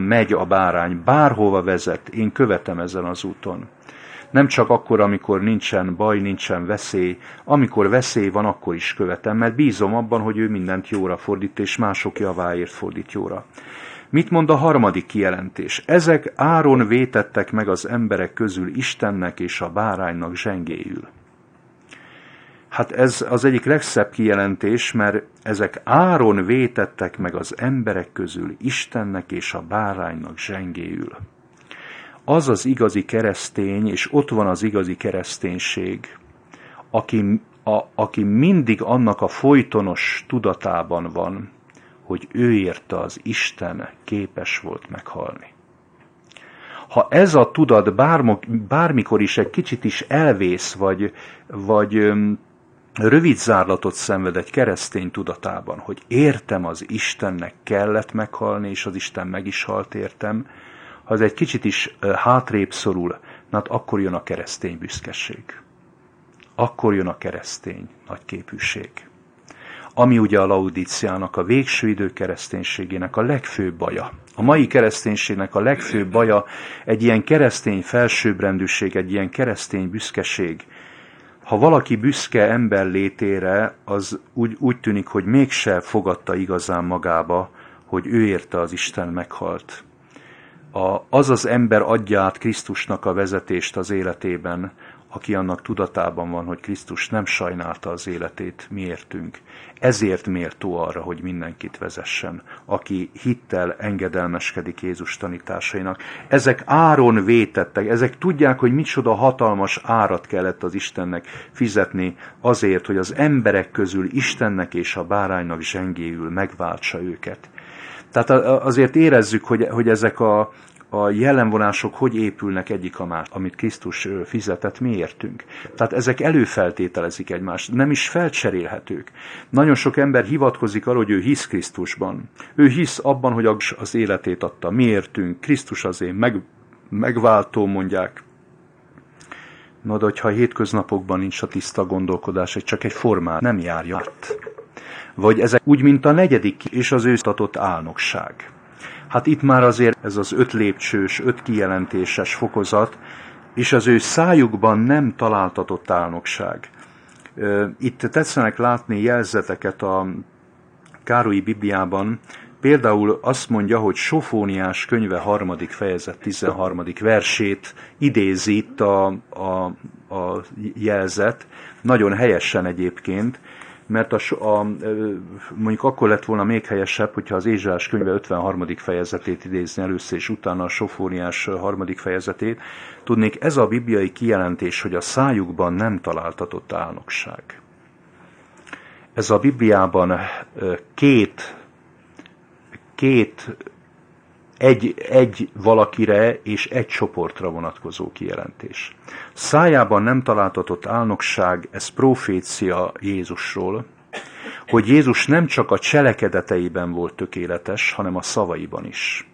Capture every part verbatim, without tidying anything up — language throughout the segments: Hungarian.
megy a bárány, bárhova vezet, én követem ezen az úton. Nem csak akkor, amikor nincsen baj, nincsen veszély, amikor veszély van, akkor is követem, mert bízom abban, hogy ő mindent jóra fordít, és mások javáért fordít jóra. Mit mond a harmadik kijelentés? Ezek áron vétettek meg az emberek közül Istennek és a báránynak zsengéül. Hát ez az egyik legszebb kijelentés, mert ezek áron vétettek meg az emberek közül Istennek és a báránynak zsengéül. Az az igazi keresztény, és ott van az igazi kereszténység, aki, a, aki mindig annak a folytonos tudatában van, hogy ő érte az Isten képes volt meghalni. Ha ez a tudat bármok, bármikor is egy kicsit is elvész, vagy, vagy öm, rövid zárlatot szenved egy keresztény tudatában, hogy értem, az Istennek kellett meghalni, és az Isten meg is halt értem, ha ez egy kicsit is hátrébb szorul, na hát akkor jön a keresztény büszkeség. Akkor jön a keresztény nagyképűség. Ami ugye a Laudíciának, a végső idő kereszténységének a legfőbb baja. A mai kereszténységnek a legfőbb baja egy ilyen keresztény felsőbbrendűség, egy ilyen keresztény büszkeség. Ha valaki büszke ember létére, az úgy, úgy tűnik, hogy mégse fogadta igazán magába, hogy ő érte az Isten meghalt. A, az az ember adja át Krisztusnak a vezetést az életében, aki annak tudatában van, hogy Krisztus nem sajnálta az életét miértünk. Ezért méltó arra, hogy mindenkit vezessen, aki hittel engedelmeskedik Jézus tanításainak. Ezek áron vétettek, ezek tudják, hogy micsoda hatalmas árat kellett az Istennek fizetni azért, hogy az emberek közül Istennek és a báránynak zsengéül megváltsa őket. Tehát azért érezzük, hogy, hogy ezek a a jellemvonások hogy épülnek egyik a más, amit Krisztus fizetett, mi értünk. Tehát ezek előfeltételezik egymást, nem is felcserélhetők. Nagyon sok ember hivatkozik arra, hogy ő hisz Krisztusban. Ő hisz abban, hogy az életét adta, mi értünk, Krisztus az én meg, megváltó, mondják. Na, de hogyha a hétköznapokban nincs a tiszta gondolkodás, csak egy formán nem járja át. Vagy ezek úgy, mint a negyedik és az ősztatott álnokság. Hát itt már azért ez az öt lépcsős, öt kijelentéses fokozat, és az ő szájukban nem találtatott álnokság. Itt tetszenek látni jelzeteket a Károlyi Bibliában, például azt mondja, hogy Sofóniás könyve harmadik fejezet tizenharmadik versét idézi itt a, a, a jelzet, nagyon helyesen egyébként, mert a, a, mondjuk akkor lett volna még helyesebb, hogyha az Ézsaiás könyve ötvenharmadik fejezetét idézni először, és utána a Sofóniás harmadik fejezetét. Tudnék, ez a bibliai kijelentés, hogy a szájukban nem találtatott álnokság. Ez a Bibliában két, két egy, egy valakire és egy csoportra vonatkozó kijelentés. Szájában nem találtatott álnokság, ez profécia Jézusról, hogy Jézus nem csak a cselekedeteiben volt tökéletes, hanem a szavaiban is.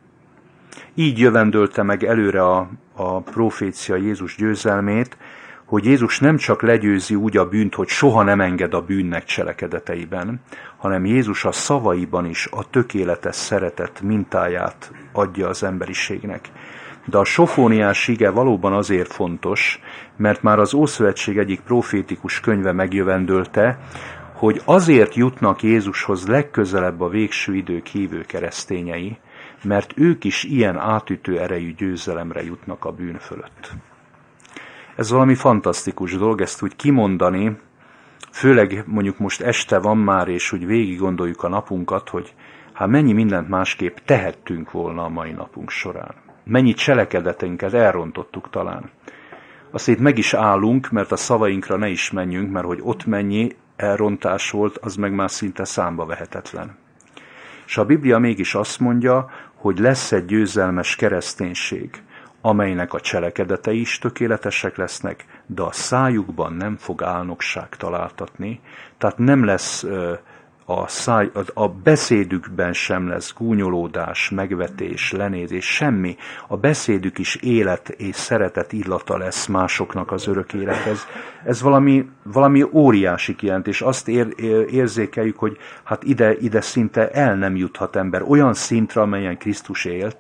Így jövendölte meg előre a, a profécia Jézus győzelmét, hogy Jézus nem csak legyőzi úgy a bűnt, hogy soha nem enged a bűnnek cselekedeteiben, hanem Jézus a szavaiban is a tökéletes szeretet mintáját adja az emberiségnek. De a sofóniás ige valóban azért fontos, mert már az Ószövetség egyik profétikus könyve megjövendölte, hogy azért jutnak Jézushoz legközelebb a végső idők hívő keresztényei, mert ők is ilyen átütő erejű győzelemre jutnak a bűn fölött. Ez valami fantasztikus dolog, ezt úgy kimondani, főleg mondjuk most este van már, és úgy végig gondoljuk a napunkat, hogy hát mennyi mindent másképp tehettünk volna a mai napunk során. Mennyi cselekedeteinket elrontottuk talán. Azt itt meg is állunk, mert a szavainkra ne is menjünk, mert hogy ott mennyi elrontás volt, az meg már szinte számba vehetetlen. És a Biblia mégis azt mondja, hogy lesz egy győzelmes kereszténység, amelynek a cselekedetei is tökéletesek lesznek, de a szájukban nem fog álnokság találtatni, tehát nem lesz a, száj, a beszédükben sem lesz gúnyolódás, megvetés, lenézés, semmi. A beszédük is élet és szeretet illata lesz másoknak az örök élethez. Ez valami, valami óriási kijelentés. Azt ér, érzékeljük, hogy hát ide, ide szinte el nem juthat ember olyan szintre, amelyen Krisztus élt,